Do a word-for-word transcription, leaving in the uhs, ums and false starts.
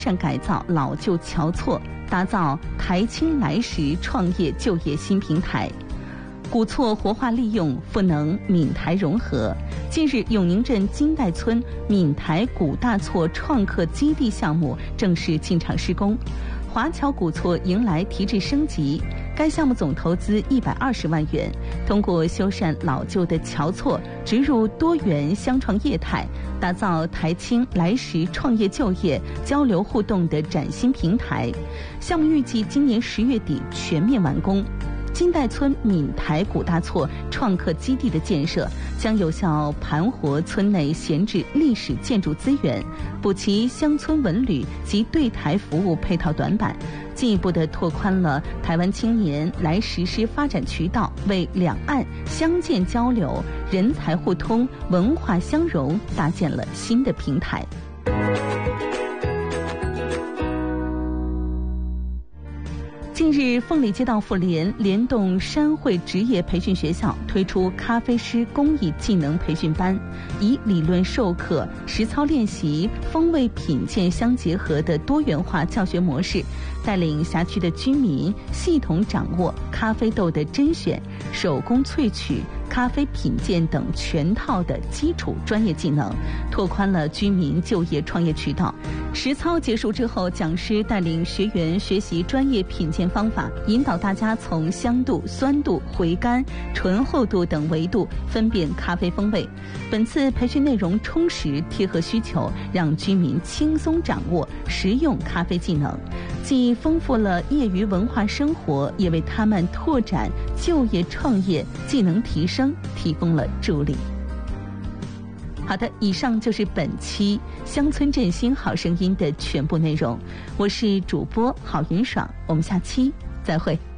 善改造老旧桥错，打造台青来时创业就业新平台。古厝活化利用，赋能闽台融合。近日，永宁镇金代村闽台古大厝创客基地项目正式进场施工，华侨古厝迎来提质升级。该项目总投资一百二十万元，通过修缮老旧的桥错，植入多元乡创业态，打造台青来时创业就业交流互动的崭新平台。项目预计今年十月底全面完工。金代村闽台古大厝创客基地的建设将有效盘活村内闲置历史建筑资源，补齐乡村文旅及对台服务配套短板，进一步的拓宽了台湾青年来实施发展渠道，为两岸相见交流、人才互通、文化相融搭建了新的平台。近日，凤里街道妇联联动山会职业培训学校推出咖啡师公益技能培训班，以理论授课、实操练习、风味品鉴相结合的多元化教学模式，带领辖区的居民系统掌握咖啡豆的甄选、手工萃取、咖啡品鉴等全套的基础专业技能，拓宽了居民就业创业渠道。实操结束之后，讲师带领学员学习专业品鉴方法，引导大家从香度、酸度、回甘、醇厚度等维度分辨咖啡风味。本次培训内容充实贴合需求，让居民轻松掌握实用咖啡技能，既丰富了业余文化生活，也为他们拓展就业创业技能提升提供了助力。好的，以上就是本期乡村振兴好声音的全部内容。我是主播郝云爽，我们下期再会。